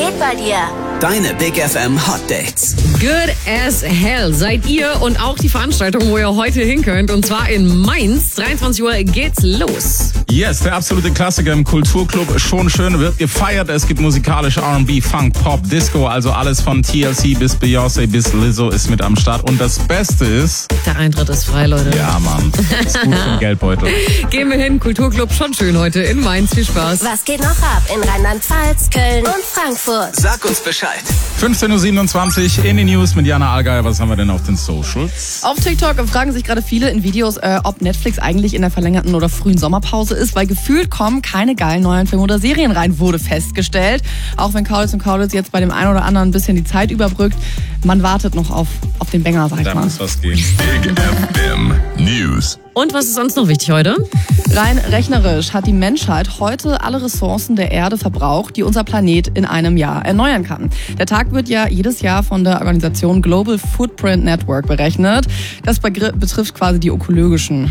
geht bei dir? Deine Big FM Hot Dates. Good as hell seid ihr und auch die Veranstaltung, wo ihr heute hin könnt. Und zwar in Mainz. 23 Uhr geht's los. Yes, der absolute Klassiker im Kulturclub. Schon schön, wird gefeiert. Es gibt musikalische R&B, Funk, Pop, Disco. Also alles von TLC bis Beyoncé bis Lizzo ist mit am Start. Und das Beste ist... Der Eintritt ist frei, Leute. Ja, Mann. Ist gut für den Geldbeutel. Gehen wir hin. Kulturclub schon schön heute in Mainz. Viel Spaß. Was geht noch ab in Rheinland-Pfalz, Köln und Frankfurt? Sag uns Bescheid. 15.27 Uhr in die News mit Jana Allgeier. Was haben wir denn auf den Socials? Auf TikTok fragen sich gerade viele in Videos, ob Netflix eigentlich in der verlängerten oder frühen Sommerpause ist, weil gefühlt kommen keine geilen neuen Filme oder Serien rein, wurde festgestellt. Auch wenn Kaulitz & Kaulitz jetzt bei dem einen oder anderen ein bisschen die Zeit überbrückt, man wartet noch auf den Banger, sag ich Da mal. muss was gehen. Big FM News. Und was ist sonst noch wichtig heute? Rein rechnerisch hat die Menschheit heute alle Ressourcen der Erde verbraucht, die unser Planet in einem Jahr erneuern kann. Der Tag wird ja jedes Jahr von der Organisation Global Footprint Network berechnet. Das betrifft quasi die ökologischen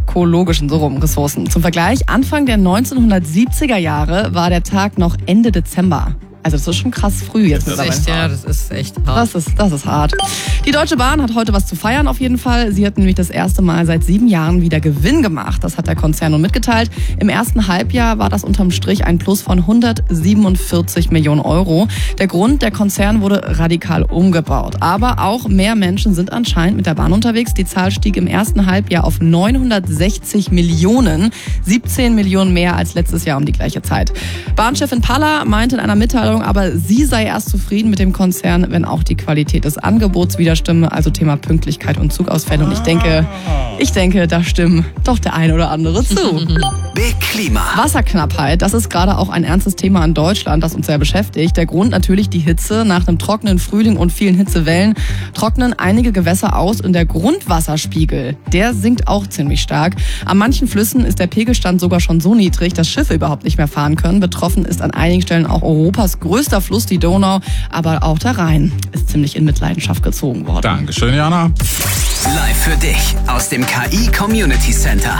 Ressourcen. Zum Vergleich, Anfang der 1970er Jahre war der Tag noch Ende Dezember. Also das ist schon krass früh jetzt. Das ist echt hart. Das ist hart. Die Deutsche Bahn hat heute was zu feiern auf jeden Fall. Sie hat nämlich das erste Mal seit 7 Jahren wieder Gewinn gemacht. Das hat der Konzern nun mitgeteilt. Im ersten Halbjahr war das unterm Strich ein Plus von 147 Millionen Euro. Der Grund, der Konzern wurde radikal umgebaut. Aber auch mehr Menschen sind anscheinend mit der Bahn unterwegs. Die Zahl stieg im ersten Halbjahr auf 960 Millionen. 17 Millionen mehr als letztes Jahr um die gleiche Zeit. Bahnchefin Palla meinte in einer Mitteilung, aber sie sei erst zufrieden mit dem Konzern, wenn auch die Qualität des Angebots wieder stimme, also Thema Pünktlichkeit und Zugausfälle. Und ich denke, da stimmen doch der ein oder andere zu. Big Klima. Wasserknappheit, das ist gerade auch ein ernstes Thema in Deutschland, das uns sehr beschäftigt. Der Grund natürlich die Hitze. Nach einem trockenen Frühling und vielen Hitzewellen trocknen einige Gewässer aus und der Grundwasserspiegel, der sinkt auch ziemlich stark. An manchen Flüssen ist der Pegelstand sogar schon so niedrig, dass Schiffe überhaupt nicht mehr fahren können. Betroffen ist an einigen Stellen auch Europas größter Fluss, die Donau, aber auch der Rhein ist ziemlich in Mitleidenschaft gezogen worden. Dankeschön, Jana. Live für dich aus dem KI Community Center.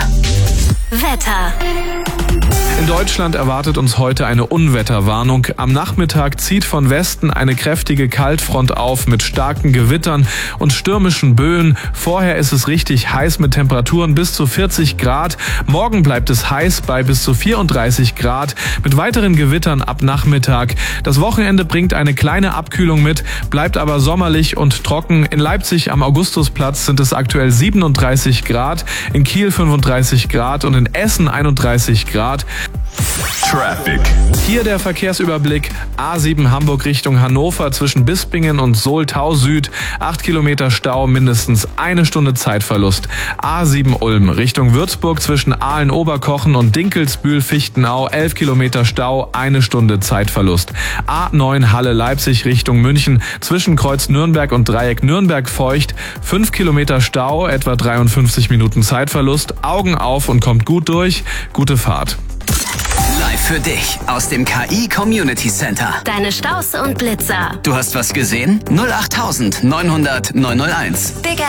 Wetter. In Deutschland erwartet uns heute eine Unwetterwarnung. Am Nachmittag zieht von Westen eine kräftige Kaltfront auf mit starken Gewittern und stürmischen Böen. Vorher ist es richtig heiß mit Temperaturen bis zu 40 Grad. Morgen bleibt es heiß bei bis zu 34 Grad mit weiteren Gewittern ab Nachmittag. Das Wochenende bringt eine kleine Abkühlung mit, bleibt aber sommerlich und trocken. In Leipzig am Augustusplatz sind es aktuell 37 Grad, in Kiel 35 Grad und in Essen 31 Grad. Traffic. Hier der Verkehrsüberblick. A7 Hamburg Richtung Hannover zwischen Bispingen und Soltau Süd. 8 Kilometer Stau, mindestens 1 Stunde Zeitverlust. A7 Ulm Richtung Würzburg zwischen Aalen-Oberkochen und Dinkelsbühl-Fichtenau. 11 Kilometer Stau, 1 Stunde Zeitverlust. A9 Halle Leipzig Richtung München zwischen Kreuz Nürnberg und Dreieck Nürnberg feucht. 5 Kilometer Stau, etwa 53 Minuten Zeitverlust. Augen auf und kommt gut durch. Gute Fahrt. Live für dich aus dem KI Community Center. Deine Staus und Blitzer. Du hast was gesehen? 08900 901. Big